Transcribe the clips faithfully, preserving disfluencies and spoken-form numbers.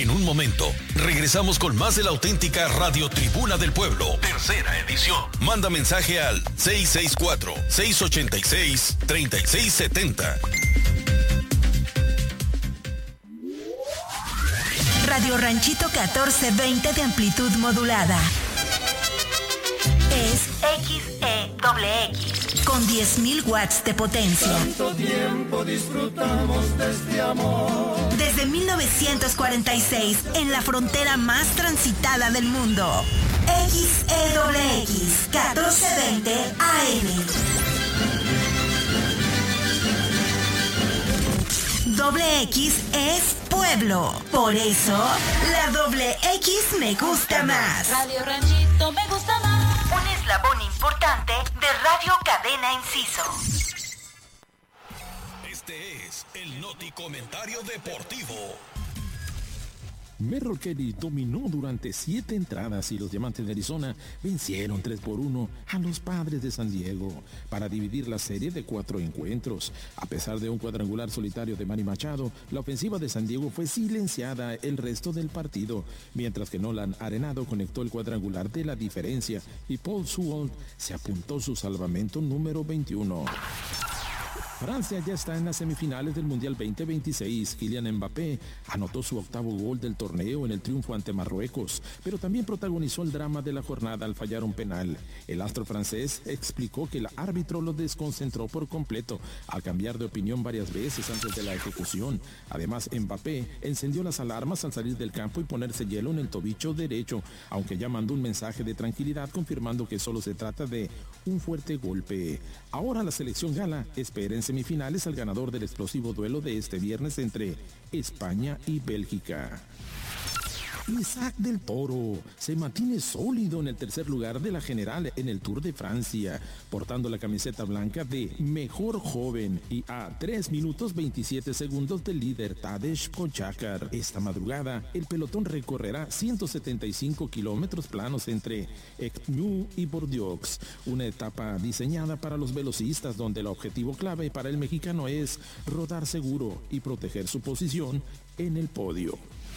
En un momento, regresamos con más de la auténtica Radio Tribuna del Pueblo, tercera edición. Manda mensaje al seis seis cuatro, seis ocho seis, tres seis siete cero. Radio Ranchito catorce veinte de amplitud modulada. Es X E X con diez mil watts de potencia. Tanto tiempo disfrutamos de este amor. Desde mil novecientos cuarenta y seis, en la frontera más transitada del mundo. X E X catorce veinte A M. Doble X es pueblo. Por eso, la doble X me gusta más. Radio Ranchito me gusta más. Un eslabón importante de Radio Cadena Inciso. Este es el Noti Comentario Deportivo. Merrill Kelly dominó durante siete entradas y los Diamantes de Arizona vencieron tres por uno a los Padres de San Diego para dividir la serie de cuatro encuentros. A pesar de un cuadrangular solitario de Manny Machado, la ofensiva de San Diego fue silenciada el resto del partido, mientras que Nolan Arenado conectó el cuadrangular de la diferencia y Paul Sewell se apuntó su salvamento número veintiuno. Francia ya está en las semifinales del Mundial veinte veintiséis. Kylian Mbappé anotó su octavo gol del torneo en el triunfo ante Marruecos, pero también protagonizó el drama de la jornada al fallar un penal. El astro francés explicó que el árbitro lo desconcentró por completo al cambiar de opinión varias veces antes de la ejecución. Además, Mbappé encendió las alarmas al salir del campo y ponerse hielo en el tobillo derecho, aunque ya mandó un mensaje de tranquilidad confirmando que solo se trata de un fuerte golpe. Ahora la selección gala espera en semifinales al ganador del explosivo duelo de este viernes entre España y Bélgica. Isaac del Toro se mantiene sólido en el tercer lugar de la general en el Tour de Francia, portando la camiseta blanca de mejor joven y a tres minutos veintisiete segundos del líder Tadej Pogačar. Esta madrugada, el pelotón recorrerá ciento setenta y cinco kilómetros planos entre Ecgnu y Bordeaux, una etapa diseñada para los velocistas donde el objetivo clave para el mexicano es rodar seguro y proteger su posición en el podio.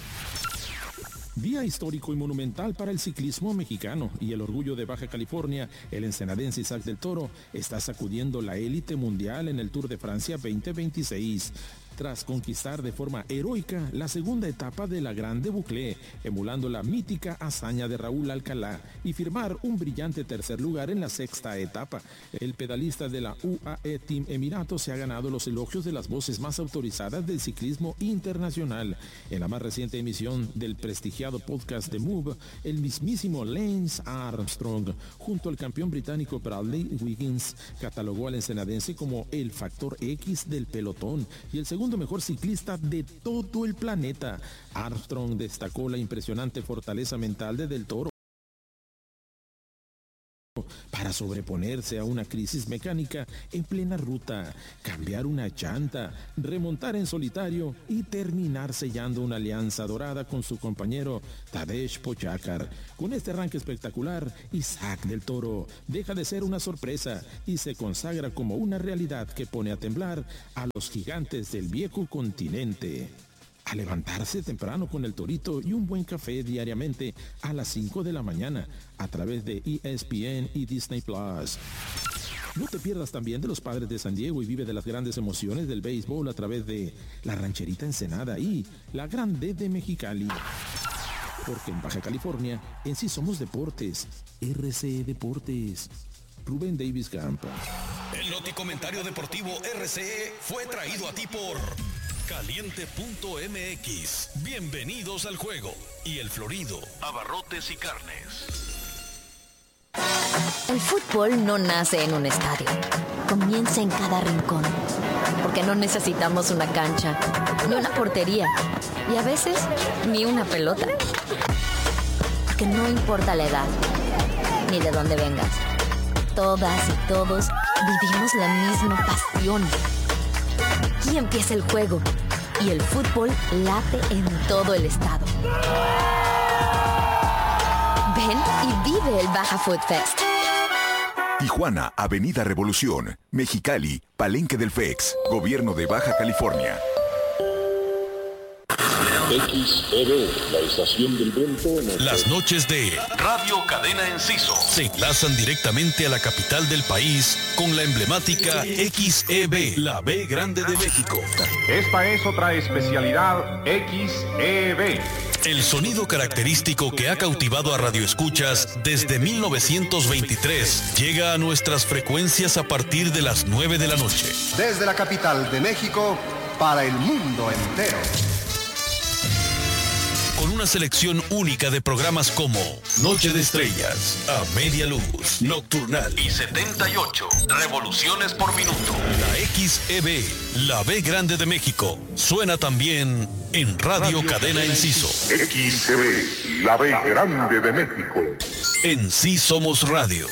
Día histórico y monumental para el ciclismo mexicano y el orgullo de Baja California. El ensenadense Isaac del Toro está sacudiendo la élite mundial en el Tour de Francia veinte veintiséis. Tras conquistar de forma heroica la segunda etapa de la Grande Boucle, emulando la mítica hazaña de Raúl Alcalá y firmar un brillante tercer lugar en la sexta etapa. El pedalista de la U A E Team Emiratos se ha ganado los elogios de las voces más autorizadas del ciclismo internacional. En la más reciente emisión del prestigiado podcast de Move, el mismísimo Lance Armstrong, junto al campeón británico Bradley Wiggins, catalogó al ensenadense como el factor X del pelotón y el segundo mejor ciclista de todo el planeta. Armstrong destacó la impresionante fortaleza mental de Del Toro para sobreponerse a una crisis mecánica en plena ruta, cambiar una llanta, remontar en solitario y terminar sellando una alianza dorada con su compañero Tadej Pogačar. Con este arranque espectacular, Isaac del Toro deja de ser una sorpresa y se consagra como una realidad que pone a temblar a los gigantes del viejo continente. A levantarse temprano con el torito y un buen café diariamente a las cinco de la mañana a través de E S P N y Disney Plus. No te pierdas también de los Padres de San Diego y vive de las grandes emociones del béisbol a través de la Rancherita Ensenada y la Grande de Mexicali. Porque en Baja California, en sí somos deportes, R C E Deportes. Rubén Davis Campa. El Noti Comentario Deportivo R C E fue traído a ti por Caliente punto M X. Bienvenidos al juego. Y El Florido, abarrotes y carnes. El fútbol no nace en un estadio. Comienza en cada rincón. Porque no necesitamos una cancha, ni una portería, y a veces ni una pelota. Porque no importa la edad, ni de dónde vengas. Todas y todos vivimos la misma pasión. Aquí empieza el juego y el fútbol late en todo el estado. Ven y vive el Baja Food Fest. Tijuana, Avenida Revolución, Mexicali, Palenque del F E X, Gobierno de Baja California. X E B, la estación del viento. Las noches de Radio Cadena Enciso se enlazan directamente a la capital del país con la emblemática X E B, la B Grande de México. Esta es otra especialidad X E B. El sonido característico que ha cautivado a radioescuchas desde mil novecientos veintitrés llega a nuestras frecuencias a partir de las nueve de la noche. Desde la capital de México para el mundo entero. Con una selección única de programas como Noche de Estrellas, A Media Luz, Nocturnal y setenta y ocho Revoluciones por Minuto. La X E B, la B Grande de México, suena también en Radio, Radio Cadena Enciso. X E B, la B Grande de México. En Sí Somos Radio.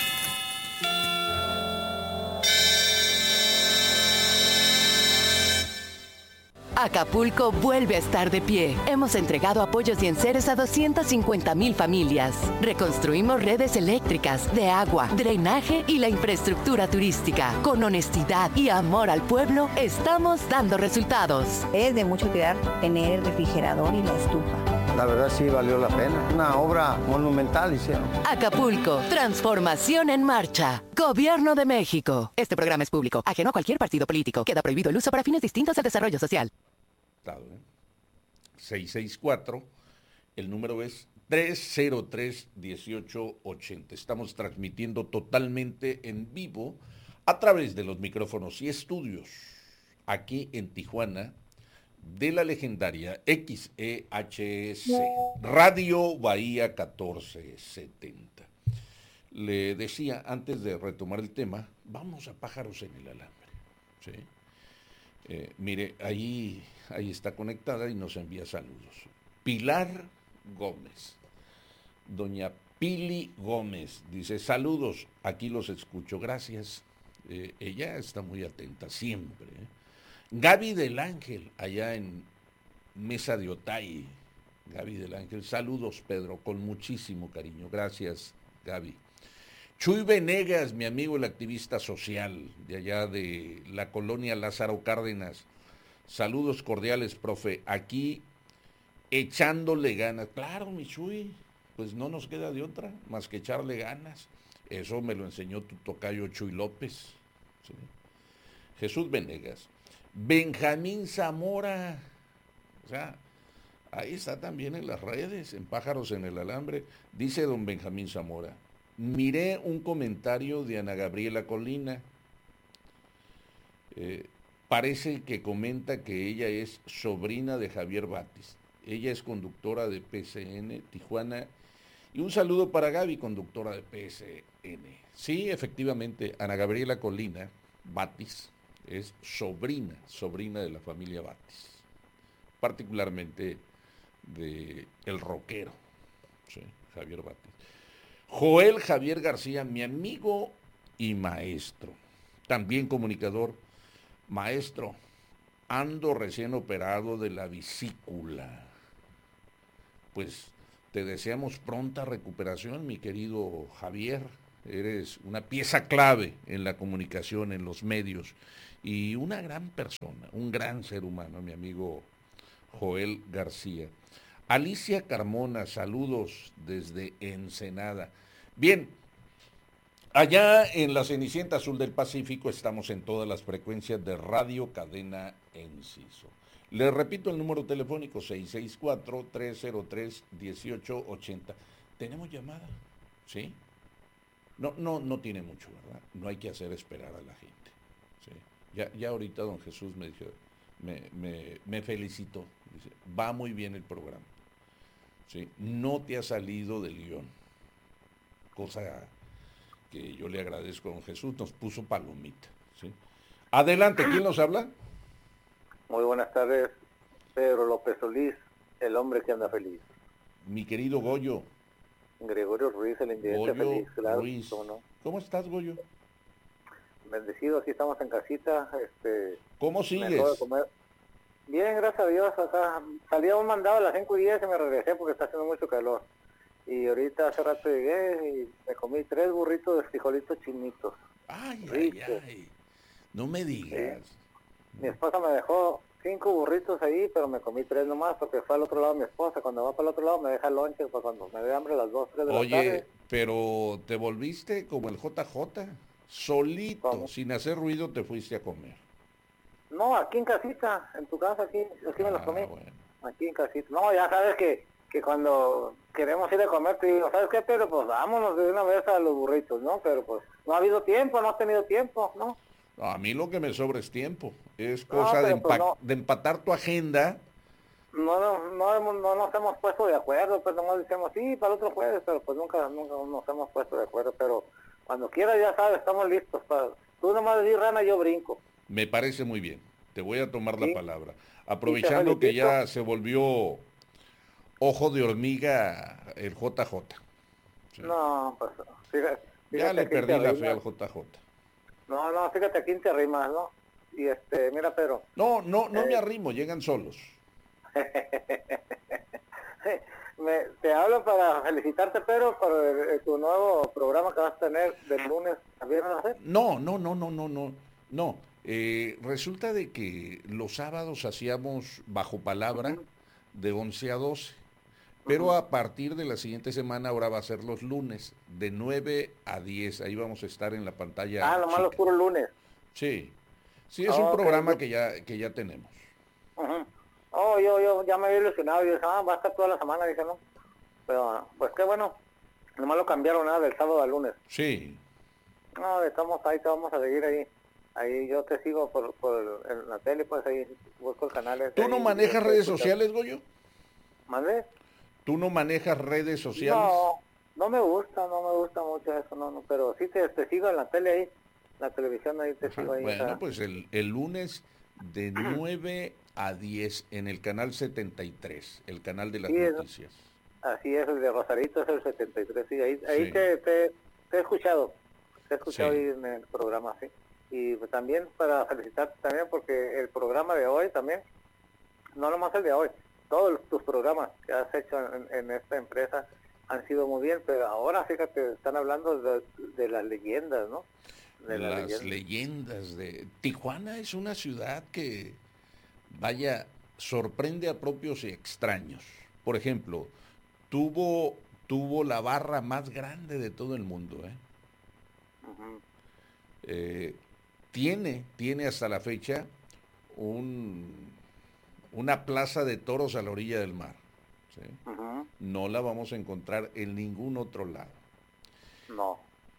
Acapulco vuelve a estar de pie. Hemos entregado apoyos y enseres a doscientas cincuenta mil familias. Reconstruimos redes eléctricas, de agua, drenaje y la infraestructura turística. Con honestidad y amor al pueblo, estamos dando resultados. Es de mucho cuidar tener el refrigerador y la estufa. La verdad sí valió la pena. Una obra monumental hicieron. Acapulco, transformación en marcha. Gobierno de México. Este programa es público, ajeno a cualquier partido político. Queda prohibido el uso para fines distintos al desarrollo social. seiscientos sesenta y cuatro, el número es tres cero tres, dieciocho ochenta. Estamos transmitiendo totalmente en vivo a través de los micrófonos y estudios aquí en Tijuana de la legendaria X E H S, Radio Bahía catorce setenta. Le decía antes de retomar el tema, vamos a Pájaros en el Alambre, ¿sí? Eh, mire, ahí, ahí está conectada y nos envía saludos. Pilar Gómez, doña Pili Gómez, dice, saludos, aquí los escucho, gracias. Eh, ella está muy atenta siempre. ¿eh? Gaby del Ángel, allá en Mesa de Otay. Gaby del Ángel, saludos Pedro, con muchísimo cariño, gracias Gaby. Chuy Venegas, mi amigo el activista social de allá de la colonia Lázaro Cárdenas. Saludos cordiales, profe. Aquí echándole ganas. Claro, mi Chuy, pues no nos queda de otra más que echarle ganas. Eso me lo enseñó tu tocayo Chuy López. ¿Sí? Jesús Venegas. Benjamín Zamora. O sea, ahí está también en las redes, en Pájaros en el Alambre. Dice don Benjamín Zamora. Miré un comentario de Ana Gabriela Colina. Eh, parece que comenta que ella es sobrina de Javier Batis. Ella es conductora de P S N Tijuana. Y un saludo para Gaby, conductora de P S N. Sí, efectivamente, Ana Gabriela Colina Batis es sobrina, sobrina de la familia Batis. Particularmente de el rockero, ¿sí? Javier Batis. Joel Javier García, mi amigo y maestro, también comunicador. Maestro, ando recién operado de la vesícula. Pues te deseamos pronta recuperación, mi querido Javier. Eres una pieza clave en la comunicación, en los medios, y una gran persona, un gran ser humano, mi amigo Joel García. Alicia Carmona, saludos desde Ensenada. Bien, allá en la Cenicienta Azul del Pacífico estamos en todas las frecuencias de Radio Cadena Enciso. Les repito el número telefónico seis seis cuatro, tres cero tres, dieciocho ochenta. ¿Tenemos llamada? ¿Sí? No, no, no tiene mucho, ¿verdad? No hay que hacer esperar a la gente. ¿Sí? Ya, ya ahorita don Jesús me dijo, me, me, me felicitó. Dice, va muy bien el programa. ¿Sí? No te ha salido del guión. Cosa que yo le agradezco a don Jesús, nos puso palomita. ¿Sí? Adelante, ¿quién nos habla? Muy buenas tardes, Pedro López Solís, el hombre que anda feliz. Mi querido Goyo. Gregorio Ruiz, el invidente feliz, claro. Ruiz. ¿Cómo no? ¿Cómo estás, Goyo? Bendecido, aquí estamos en casita. Este, ¿Cómo sigues? Me acabo de comer. Bien, gracias a Dios. Acá salía un mandado a las cinco y diez y me regresé porque está haciendo mucho calor. Y ahorita hace rato llegué y me comí tres burritos de frijolitos chinitos. Ay, Rico. ay, ay. No me digas. Sí. Mi esposa me dejó cinco burritos ahí, pero me comí tres nomás porque fue al otro lado mi esposa. Cuando va para el otro lado me deja lonche, pues cuando me dé hambre a las dos, tres de Oye, la tarde. pero te volviste como el J J, solito, ¿Cómo? sin hacer ruido te fuiste a comer. No, aquí en casita, en tu casa, aquí, aquí me los Ah, comí. bueno. Aquí en casita. No, ya sabes que, que cuando queremos ir a comer, te digo, ¿sabes qué, Pedro? Pues vámonos de una vez a los burritos, ¿no? Pero pues no ha habido tiempo, no has tenido tiempo, ¿no? A mí lo que me sobra es tiempo. Es No, cosa de, pero pues empa- no. de empatar tu agenda. No, no, no, hemos- no nos hemos puesto de acuerdo, pues nomás decimos, sí, para el otro jueves, pero pues nunca, nunca nos hemos puesto de acuerdo, pero cuando quieras ya sabes, estamos listos. Para... Tú nomás decís rana, yo brinco. Me parece muy bien. Te voy a tomar Sí. la palabra. Aprovechando que ya se volvió ojo de hormiga el J J. Sí. No, pues fíjate. Ya fíjate le a quién perdí te la fe arrimas. al J J. No, no, fíjate a quién te arrimas, ¿no? Y este, mira, pero... No, no, no Eh. me arrimo, llegan solos. Me, te hablo para felicitarte, Pedro, por el- el- tu nuevo programa que vas a tener de lunes a viernes, ¿no? No, no, no, no, no, no, no. Eh, resulta de que los sábados hacíamos bajo palabra de once a doce, pero a partir de la siguiente semana ahora va a ser los lunes de nueve a diez. Ahí vamos a estar en la pantalla. Ah, nomás los chica. puros lunes. Sí, sí, es Ah, un ok. programa que ya, que ya tenemos. Ujú. Oh, yo, yo ya me había ilusionado, yo dije, ah, va a estar toda la semana, dije, no. Pero, pues qué bueno, nomás lo cambiaron nada del sábado al lunes. Sí, No, estamos ahí, te vamos a seguir ahí. Ahí yo te sigo por, por en la tele, pues ahí busco el canal. ¿tú no manejas redes sociales, Goyo? ¿Mande? ¿Tú no manejas redes sociales? No, no me gusta, no me gusta mucho eso, no, no, pero sí te, te sigo en la tele ahí, la televisión ahí te sigo ahí. o Bueno, sea. pues el, el lunes de nueve a diez en el canal setenta y tres, el canal de las Sí, es- noticias. Así es, el de Rosarito es el setenta y tres, sí, ahí, ahí Sí. te, te, te he escuchado, te he escuchado Sí. ahí en el programa, sí. Y pues también para felicitarte también porque el programa de hoy también, no nomás el de hoy, todos tus programas que has hecho en, en esta empresa han sido muy bien, pero ahora fíjate, están hablando de, de las leyendas, ¿no? De Las leyendas. leyendas de Tijuana es una ciudad que, vaya, sorprende a propios y extraños. Por ejemplo, tuvo, tuvo la barra más grande de todo el mundo, ¿eh? Ujú. Eh, tiene, tiene hasta la fecha un, una plaza de toros a la orilla del mar. ¿Sí? Ujú. No la vamos a encontrar en ningún otro lado. No.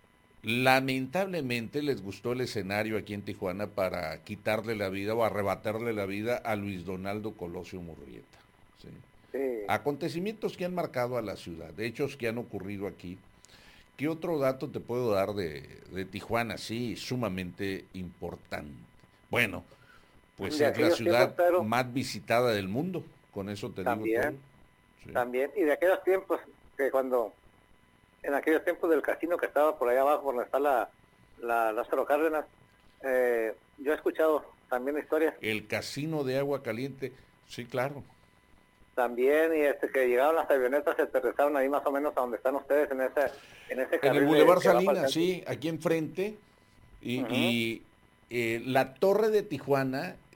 Lamentablemente les gustó el escenario aquí en Tijuana para quitarle la vida o arrebatarle la vida a Luis Donaldo Colosio Murrieta. ¿Sí? Sí. Acontecimientos que han marcado a la ciudad, hechos que han ocurrido aquí. ¿Qué otro dato te puedo dar de, de Tijuana? Sí, sumamente importante. Bueno, pues De es la aquellos ciudad tiempos, pero- más visitada del mundo. Con eso te También. digo todo. Sí. También, y de aquellos tiempos, que cuando, en aquellos tiempos del casino que estaba por allá abajo, por donde está la, la Lázaro Cárdenas, eh, yo he escuchado también historias, El casino de agua caliente, sí, claro. también, y este que llegaron las avionetas, se aterrizaron ahí más o menos a donde están ustedes, en ese, en ese En carril el de- Boulevard que va para el Salinas, centro. sí, aquí enfrente. Y, Ujú. y, eh, la torre de Tijuana